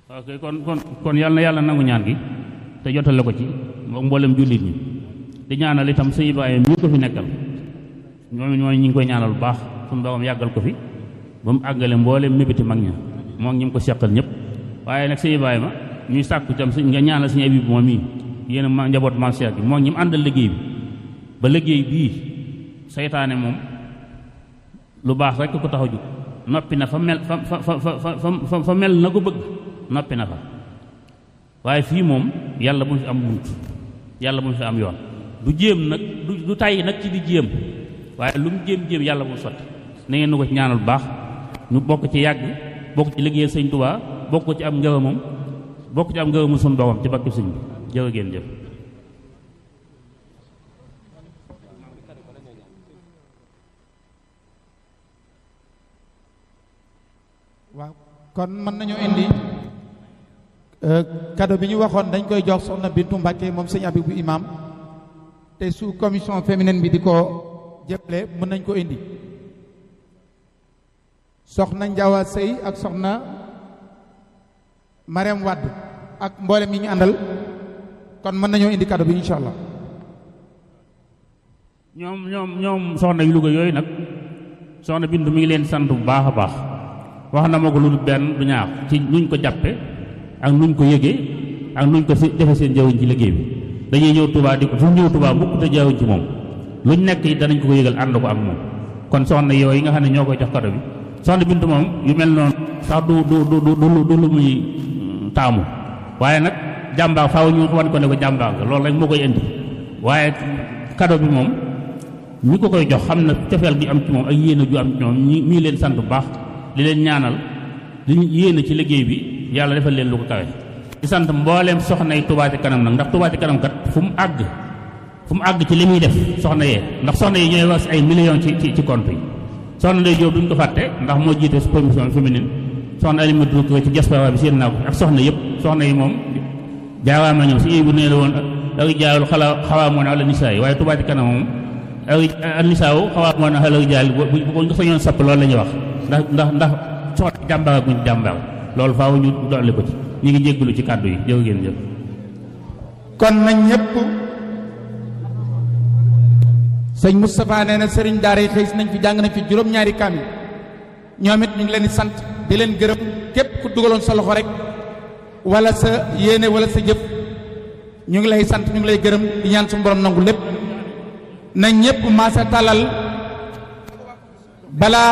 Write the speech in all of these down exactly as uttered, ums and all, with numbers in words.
ok kon kon kon yàlla na yàlla nangu ñaan gi te jotale ko ci moom mboolem jullit ñi di ñaanal itam sëñ Ibrahima mi ko fi nekkal ñoom ñoo ñu ngi koy ñaanal bu baax suñu borom yàggal ko fi ba mu àggale mboolem mébéti mag ña moo ngi ñu ko seqal ñëpp waaye nag sëñ Ibrahima ñuy sàkku itam sëñ nga ñaanal sëñ Abib moom mii yéen a njaboot maam Cheikh bi moo ngi ñu àndal liggéey bi ba liggéey bii seytaane moom lu baax rek ko tax a jóg noppi na fa mel fa fa fa fa fa mel na ko bëgg noppi na fa waaye fii moom yàlla bu mu fi am bunt yàlla bu mu fi am yoon du jéem nag du du tàyyi nag ci di jéem waaye lu mu jéem jéem yàlla bu mu sotti na ngeen nu ko ci ñaanal bu baax ñu bokk ci yàgg bokk ci liggéeyal sëñ Tuubaa bokk ci am ngërëmam bokk ci am ngërëmul suñu doomam ci bakki sëñ bi jërë ngeen jëf. waaw kon mën nañoo indi cadeau bi ñu waxoon dañ koy jox soxna Bintu Mbàkke moom sëñ Abibu imam te sous commission féminine bi di ko jëppale mën nañ ko indi soxna Njawa Sëy ak soxna Mariam Wadd ak mboolem yi ñu àndal kon mën nañoo indi cadeau bi insha allah. ñoom ñoom ñoom soxna yu Louga yooyu nag soxna Bintu mi ngi leen sant bu baax a baax wax na ma ko lu benn du ñaar ci nuñ ko jàppe ak nuñ ko yëgee ak nuñ ko defe seen jawuñ ci liggéey bi dañuy ñëw Touba di ko fu ñëw Touba mukk te jawuñ ci moom luñ nekk yi danañ ko ko yëgal ànd ko ak moom kon soxna yooyu yi nga xam ne ñoo koy jox cadeau bi soxna Bintu moom yu mel noonu sax du du du du du lu muy taamu waaye nag jàmbaar faaw ñu wan ko ne ko jàmbaar nga loolu rek moo koy indi waaye cadeau bi moom ñi ko koy jox xam na cofeel gi am ci moom ak yéene ju am ci moom ñi ñii leen sant bu baax di leen ñaanal li ñu yéene ci liggéey bi yàlla defal leen lu ko kawe di sant mbooleem soxna yi Touba Ca Kanam nag ndax Touba Ca Kanam kat fu mu àgg fu mu àgg ci li muy def soxna yee ndax soxna yi ñooy wax ay millions ci ci ci compte yi soxna Ndey Jóob duñ ko fàtte ndax moo jiite commission féminine soxna Alimatu Touré ci diaspora bi seen naa ko ak soxna yëpp soxna yi moom jaawaama ñoom si bu nee la woon ak jaayul xala xawaa moo ne ala nisaa yi waaye Touba Ca Kanam moom ak nisaa wu xawaa moo ne ala jaay bu ko nga sañoon sapp loolu la ñuy wax ndax ndax ndax soxna jàmbaar ak ñu jàmbaar loolu faaw ñu dolli ko ci ñu ngi jéggalu ci kàddu yi jërë ngeen jëf. kon nañ ñëpp sëñ Moustapha nee na sëriñ daara yi xëy si nañ fi jàng nañ fi juróom-ñaari kaamil ñoom it ñu ngi leen di sant di leen gërëm képp ku dugaloon sa loxo rek wala sa yéene wala sa jëf ñu ngi lay sant ñu ngi lay gërëm di ñaan suñu borom nangu lépp nañ ñëpp maasa tàllal balaa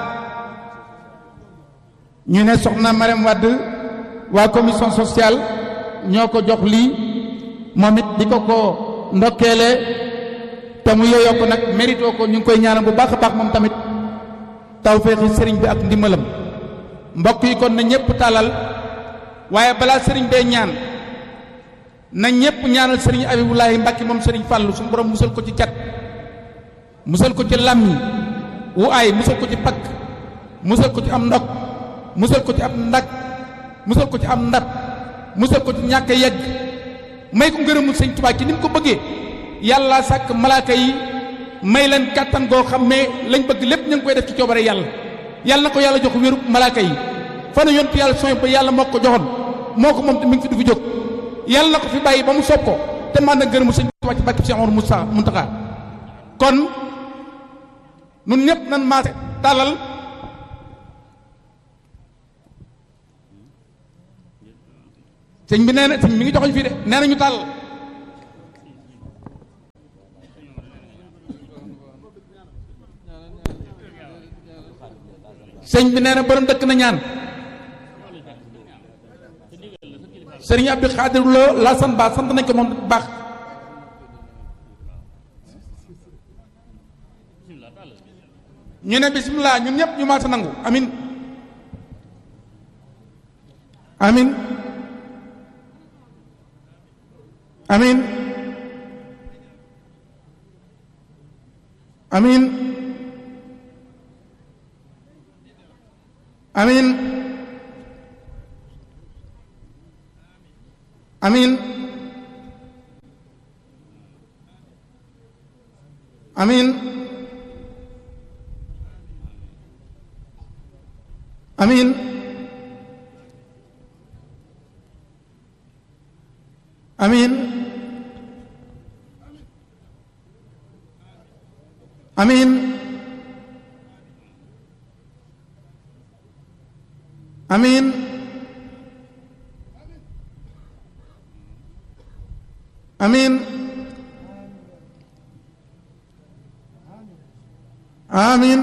ñu ne soxna Mariam Wade waa commission sociale ñoo ko jox lii moom it di ko ko ndokkeele te mu yooyoo ko nag mérito ko ñu ngi koy ñaanal bu baax a baax moom tamit tawfeexi sëriñ bi ak ndimbalam mbokk yi kon na ñëpp tàllal waaye balaa sëriñ bee ñaan na ñëpp ñaanal sëriñ Abibulahi Mbàkke moom sëriñ Fàllu suñu borom musal ko ci cat musal ko ci làmmiñ wu aay musal ko ci pakk musal ko ci am ndok musal ko ci am ndag musal ko ci am ndab musal ko ci ñàkk yegg may ko ngërëmul sëñ Tuubaa ci ni mu ko bëggee yàlla sàkk malaaka yi may leen kàttan goo xam ne lañ bëgg lépp ñu ngi koy def ci coobare yàlla yàlla na ko yàlla jox wéru malaaka yi fana yontu yàlla sooy ba yàlla moo ko joxoon moo ko moom te mi ngi fi du fi jóg yàlla na ko fi bàyyi ba mu sopp ko te man na ngërëmul sëñ Tuubaa ci bàkki Cheikh Omar Moussa Muntaxa kon nun ñëpp nan maase tàllal sëñ bi nee na sëñ mi ngi joxoñ fii de nee na ñu tàll sëñ bi nee na borom dëkk na ñaan sëriñ Abdou Khadir Lo la sant baax sant nañ ko moom baax ñu ne bismillah ñun ñëpp ñu maa sa nangu amin amin amin amin amin amin amin amin amiin amiin amiin amiin amiin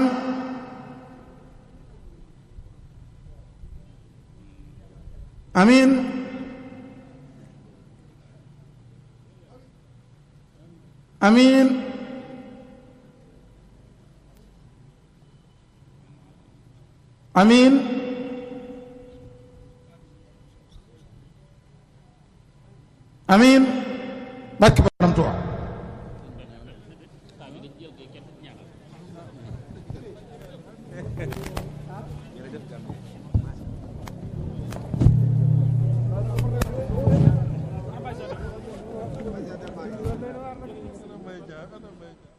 amiin amiin amiin amiin barke Borom Tuubaa May